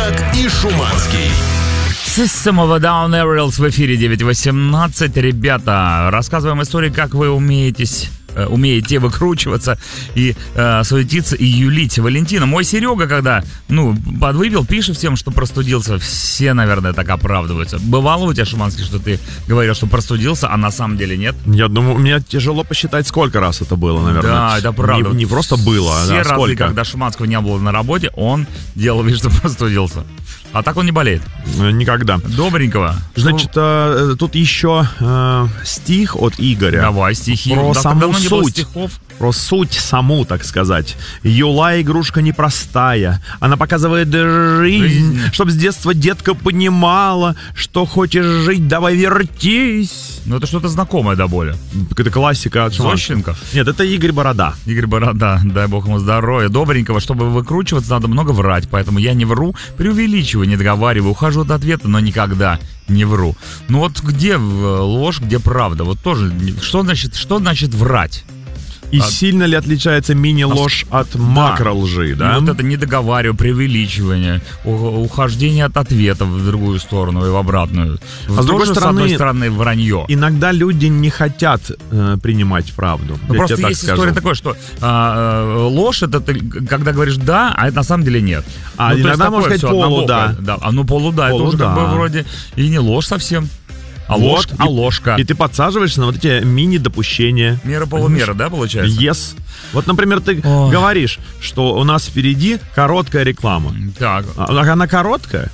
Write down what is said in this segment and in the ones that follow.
Маяк и Шуманский. System of a Down Aerials в эфире 9:18. Ребята, рассказываем истории, как вы умеете выкручиваться и суетиться и юлить. Валентина, мой Серега, когда, подвыпил, пишет всем, что простудился. Все, наверное, так оправдываются. Бывало у тебя, Шуманский, что ты говорил, что простудился, а на самом деле нет? Я думаю, мне тяжело посчитать, сколько раз это было, наверное. Да, это правда. Не просто было, все разы, сколько. когда Шуманского не было на работе, он делал вид, что простудился. А так он не болеет. Никогда. Добренького. Значит, тут еще стих от Игоря. Давай, стихи. Про саму суть. Стихов. Про суть саму, так сказать. Юла игрушка непростая. Она показывает жизнь, чтоб с детства детка понимала, что хочешь жить, давай вертись. Это что-то знакомое до боли. Это классика от Зощенко? Нет, это Игорь Борода. Игорь Борода, дай бог ему здоровья. Добренького, чтобы выкручиваться, надо много врать. Поэтому я не вру, преувеличиваю, не договариваю, ухожу от ответа, но никогда не вру. Где ложь, где правда? Вот тоже, что значит врать? И сильно ли отличается мини-ложь от макро-лжи, да? И вот это недоговаривание, преувеличивание, ухождение от ответа в другую сторону и в обратную. А с другой стороны, одной стороны, вранье. Иногда люди не хотят принимать правду. Просто есть история такая, что ложь это ты, когда говоришь да, а это на самом деле нет. Иногда можно сказать полуда. Да, полуда, это уже как бы вроде и не ложь совсем. Ложка. И ты подсаживаешься на вот эти мини-допущения. Мера-полумера, да, получается? Yes. Вот, например, ты говоришь, что у нас впереди короткая реклама. Так. Она короткая?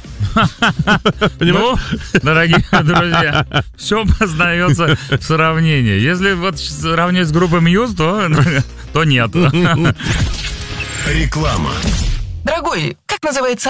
Дорогие друзья, все познается в сравнении. Если вот сравнивать с группой Muse, то нет. Реклама. Дорогой, как называется